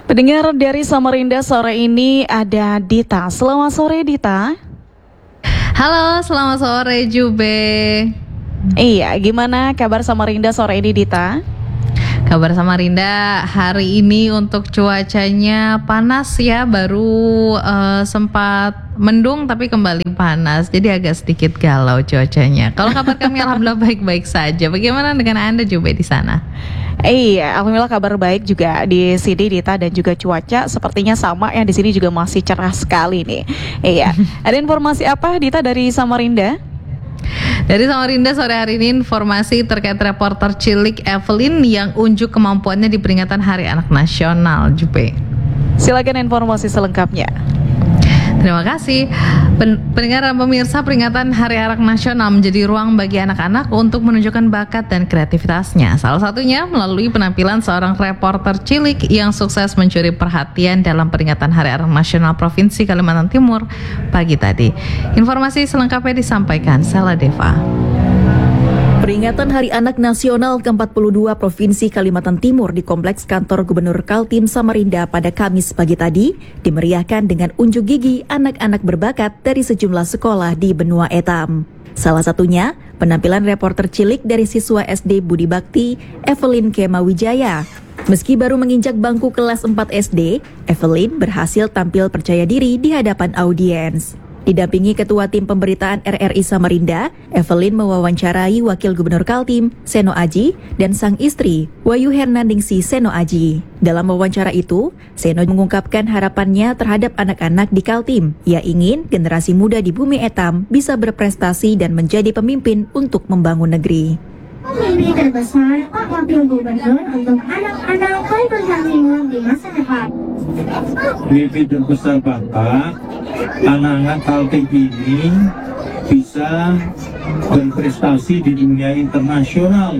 Pendengar dari Samarinda sore ini ada Dita. Selamat sore Dita. Halo, selamat sore Jube. Iya, gimana kabar Samarinda sore ini Dita? Kabar Samarinda hari ini untuk cuacanya panas ya, baru sempat mendung tapi kembali panas, jadi agak sedikit galau cuacanya. Kalau kabar kami alhamdulillah baik-baik saja. Bagaimana dengan Anda Jube di sana? Iya, alhamdulillah kabar baik juga di sini Dita, dan juga cuaca sepertinya sama ya, di sini juga masih cerah sekali nih. Iya, ada informasi apa Dita dari Samarinda? Dari Samarinda sore hari ini informasi terkait reporter cilik Evelyn yang unjuk kemampuannya di peringatan Hari Anak Nasional, Jupe. Silakan informasi selengkapnya. Terima kasih. Pendengar dan pemirsa, peringatan Hari Anak Nasional menjadi ruang bagi anak-anak untuk menunjukkan bakat dan kreativitasnya. Salah satunya melalui penampilan seorang reporter cilik yang sukses mencuri perhatian dalam peringatan Hari Anak Nasional Provinsi Kalimantan Timur pagi tadi. Informasi selengkapnya disampaikan Sela Deva. Peringatan Hari Anak Nasional ke-42 Provinsi Kalimantan Timur di Kompleks Kantor Gubernur Kaltim Samarinda pada Kamis pagi tadi dimeriahkan dengan unjuk gigi anak-anak berbakat dari sejumlah sekolah di benua Etam. Salah satunya penampilan reporter cilik dari siswa SD Budi Bakti, Evelyn Kema Wijaya. Meski baru menginjak bangku kelas 4 SD, Evelyn berhasil tampil percaya diri di hadapan audiens. Didampingi Ketua Tim Pemberitaan RRI Samarinda, Evelyn mewawancarai Wakil Gubernur Kaltim, Seno Aji, dan sang istri, Wayu Hernandingsi Seno Aji. Dalam wawancara itu, Seno mengungkapkan harapannya terhadap anak-anak di Kaltim. Ia ingin generasi muda di Bumi Etam bisa berprestasi dan menjadi pemimpin untuk membangun negeri. Mimpi terbesar Pak Wakil Gubernur untuk anak-anak Kalimantan Timur di masa depan. Mimpi terbesar Bapak, anak-anak Kaltim ini bisa berprestasi di dunia internasional.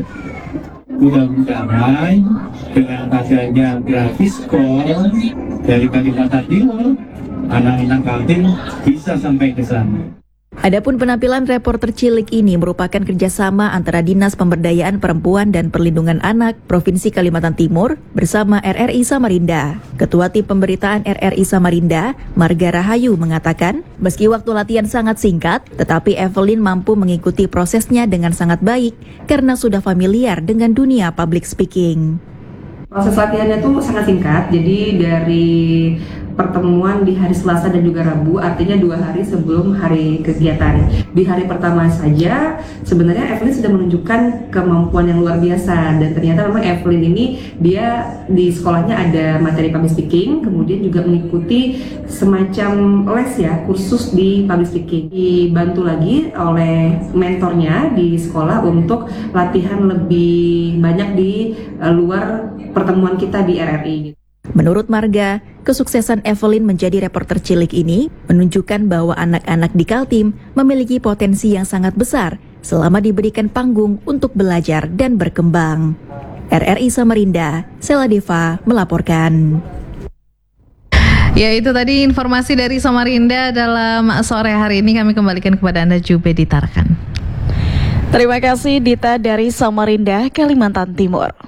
Mudah-mudahan dengan adanya Gratiskor dari Kalimantan Timur, anak-anak Kaltim bisa sampai ke sana. Adapun penampilan reporter cilik ini merupakan kerjasama antara Dinas Pemberdayaan Perempuan dan Perlindungan Anak Provinsi Kalimantan Timur bersama RRI Samarinda. Ketua Tim Pemberitaan RRI Samarinda, Marga Rahayu, mengatakan, meski waktu latihan sangat singkat, tetapi Evelyn mampu mengikuti prosesnya dengan sangat baik karena sudah familiar dengan dunia public speaking. Proses latihannya tuh sangat singkat, jadi dari pertemuan di hari Selasa dan juga Rabu, artinya 2 hari sebelum hari kegiatan. Di hari pertama saja, sebenarnya Evelyn sudah menunjukkan kemampuan yang luar biasa, dan ternyata memang Evelyn ini dia di sekolahnya ada materi public speaking, kemudian juga mengikuti semacam les ya, kursus di public speaking. Dibantu lagi oleh mentornya di sekolah untuk latihan lebih banyak di luar pertemuan kita di RRI. Menurut Marga, kesuksesan Evelyn menjadi reporter cilik ini menunjukkan bahwa anak-anak di Kaltim memiliki potensi yang sangat besar selama diberikan panggung untuk belajar dan berkembang. RRI Samarinda, Sela Deva melaporkan. Ya, itu tadi informasi dari Samarinda dalam sore hari ini. Kami kembalikan kepada Anda Jube di Tarkan. Terima kasih Dita dari Samarinda, Kalimantan Timur.